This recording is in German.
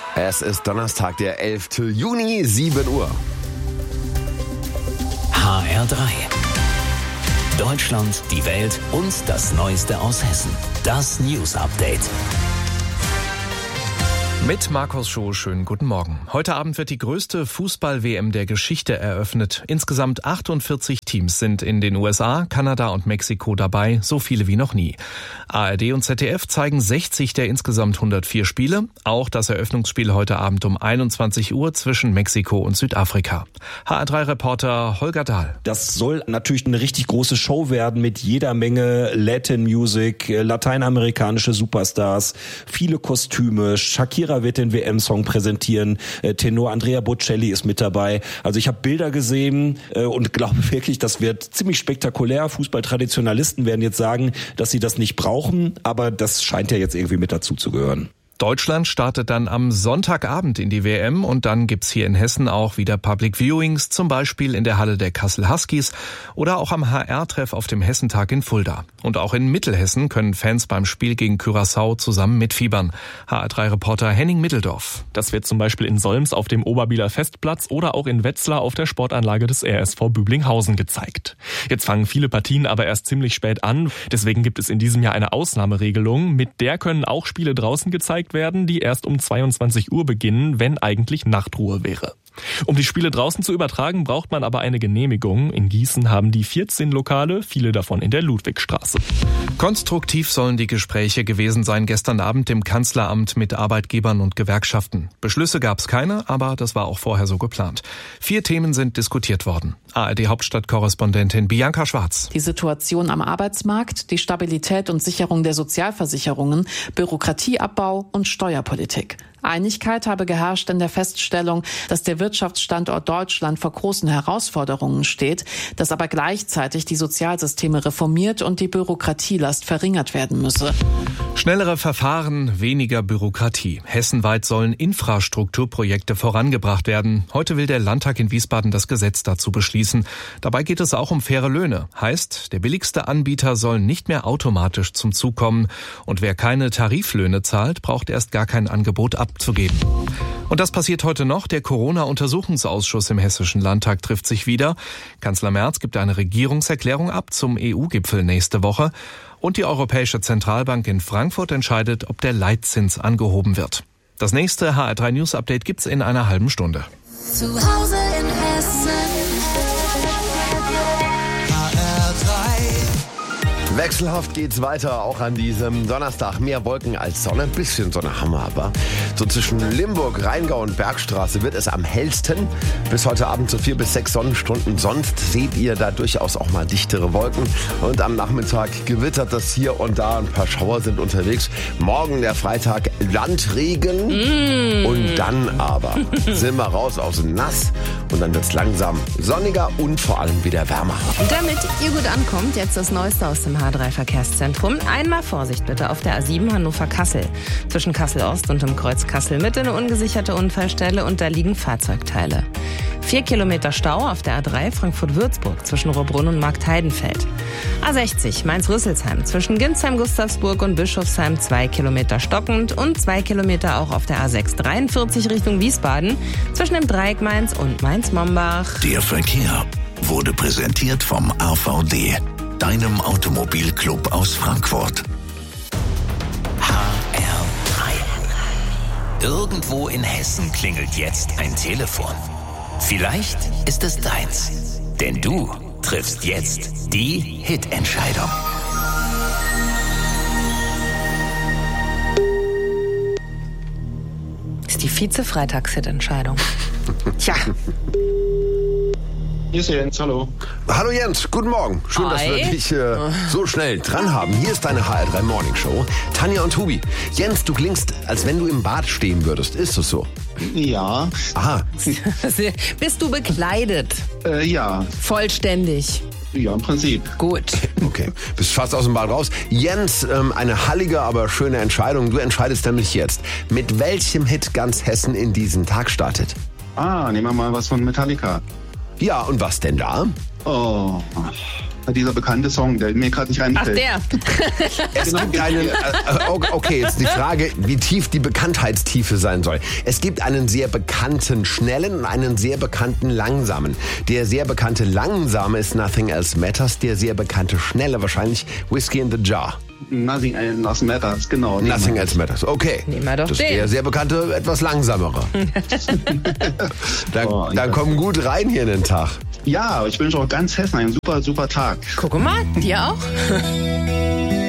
Es ist Donnerstag, der 11. Juni, 7 Uhr. HR3. Deutschland, die Welt und das Neueste aus Hessen. Das News Update. Mit Markus Schoh, schönen guten Morgen. Heute Abend wird die größte Fußball-WM der Geschichte eröffnet. Insgesamt 48 Teams sind in den USA, Kanada und Mexiko dabei, so viele wie noch nie. ARD und ZDF zeigen 60 der insgesamt 104 Spiele, auch das Eröffnungsspiel heute Abend um 21 Uhr zwischen Mexiko und Südafrika. HR3-Reporter Holger Dahl. Das soll natürlich eine richtig große Show werden mit jeder Menge Latin Music, lateinamerikanische Superstars, viele Kostüme. Shakira wird den WM-Song präsentieren, Tenor Andrea Bocelli ist mit dabei. Also ich habe Bilder gesehen und glaube wirklich, das wird ziemlich spektakulär. Fußballtraditionalisten werden jetzt sagen, dass sie das nicht brauchen, aber das scheint ja jetzt irgendwie mit dazu zu gehören. Deutschland startet dann am Sonntagabend in die WM und dann gibt's hier in Hessen auch wieder Public Viewings, zum Beispiel in der Halle der Kassel Huskies oder auch am HR-Treff auf dem Hessentag in Fulda. Und auch in Mittelhessen können Fans beim Spiel gegen Curaçao zusammen mitfiebern. HR3-Reporter Henning Mitteldorf. Das wird zum Beispiel in Solms auf dem Oberbieler Festplatz oder auch in Wetzlar auf der Sportanlage des RSV Büblinghausen gezeigt. Jetzt fangen viele Partien aber erst ziemlich spät an. Deswegen gibt es in diesem Jahr eine Ausnahmeregelung. Mit der können auch Spiele draußen gezeigt werden, die erst um 22 Uhr beginnen, wenn eigentlich Nachtruhe wäre. Um die Spiele draußen zu übertragen, braucht man aber eine Genehmigung. In Gießen haben die 14 Lokale, viele davon in der Ludwigstraße. Konstruktiv sollen die Gespräche gewesen sein gestern Abend im Kanzleramt mit Arbeitgebern und Gewerkschaften. Beschlüsse gab es keine, aber das war auch vorher so geplant. 4 Themen sind diskutiert worden. ARD-Hauptstadtkorrespondentin Bianca Schwarz. Die Situation am Arbeitsmarkt, die Stabilität und Sicherung der Sozialversicherungen, Bürokratieabbau und Steuerpolitik. Einigkeit habe geherrscht in der Feststellung, dass der Wirtschaftsstandort Deutschland vor großen Herausforderungen steht, dass aber gleichzeitig die Sozialsysteme reformiert und die Bürokratielast verringert werden müsse. Schnellere Verfahren, weniger Bürokratie. Hessenweit sollen Infrastrukturprojekte vorangebracht werden. Heute will der Landtag in Wiesbaden das Gesetz dazu beschließen. Dabei geht es auch um faire Löhne. Heißt, der billigste Anbieter soll nicht mehr automatisch zum Zug kommen. Und wer keine Tariflöhne zahlt, braucht erst gar kein Angebot abzugeben. Und das passiert heute noch. Der Corona-Untersuchungsausschuss im Hessischen Landtag trifft sich wieder. Kanzler Merz gibt eine Regierungserklärung ab zum EU-Gipfel nächste Woche. Und die Europäische Zentralbank in Frankfurt entscheidet, ob der Leitzins angehoben wird. Das nächste HR3 News Update gibt's in einer halben Stunde. Zu Hause in Hessen. Wechselhaft geht's weiter, auch an diesem Donnerstag. Mehr Wolken als Sonne, ein bisschen Sonne haben wir aber. So zwischen Limburg, Rheingau und Bergstraße wird es am hellsten. Bis heute Abend so 4 bis 6 Sonnenstunden. Sonst seht ihr da durchaus auch mal dichtere Wolken. Und am Nachmittag gewittert das hier und da. Ein paar Schauer sind unterwegs. Morgen der Freitag Landregen. Und dann aber sind wir raus aus dem Nass. Und dann wird's langsam sonniger und vor allem wieder wärmer. Damit ihr gut ankommt, jetzt das Neueste aus dem H3-Verkehrszentrum. Einmal Vorsicht bitte auf der A7 Hannover-Kassel. Zwischen Kassel-Ost und dem Kreuz Kassel-Mitte eine ungesicherte Unfallstelle und da liegen Fahrzeugteile. 4 Kilometer Stau auf der A3 Frankfurt-Würzburg zwischen Rohrbrunn und Marktheidenfeld. A60 Mainz-Rüsselsheim zwischen Ginsheim-Gustavsburg und Bischofsheim 2 Kilometer stockend und 2 Kilometer auch auf der A6 43 Richtung Wiesbaden zwischen dem Dreieck Mainz und Mainz-Mombach. Der Verkehr wurde präsentiert vom AVD, deinem Automobilclub aus Frankfurt. HR3. Irgendwo in Hessen klingelt jetzt ein Telefon. Vielleicht ist es deins, denn du triffst jetzt die Hitentscheidung. Ist die Vize-Freitags-Hitentscheidung. Tja. Hier ist Jens, hallo. Hallo Jens, guten Morgen. Schön, dass wir dich so schnell dran haben. Hier ist deine HR3 Morning Show. Tanja und Tobi. Jens, du klingst, als wenn du im Bad stehen würdest. Ist das so? Ja. Aha. Bist du bekleidet? Ja. Vollständig? Ja, im Prinzip. Gut. Okay, bist fast aus dem Bad raus. Jens, eine hallige, aber schöne Entscheidung. Du entscheidest nämlich jetzt, mit welchem Hit ganz Hessen in diesen Tag startet. Nehmen wir mal was von Metallica. Ja, und was denn da? Oh, Dieser bekannte Song, der mir gerade nicht Ach, einfällt. der. Es gibt einen, okay, jetzt die Frage, wie tief die Bekanntheitstiefe sein soll. Es gibt einen sehr bekannten Schnellen und einen sehr bekannten Langsamen. Der sehr bekannte Langsame ist Nothing Else Matters, der sehr bekannte Schnelle wahrscheinlich Whiskey in the Jar. Nothing Else Matters, genau. Nothing Else Matters, okay. Nehmen wir doch das den. Der sehr bekannte, etwas langsamere. Dann komm gut rein hier in den Tag. Ja, ich wünsche auch ganz Hessen einen super, super Tag. Guck mal, dir auch.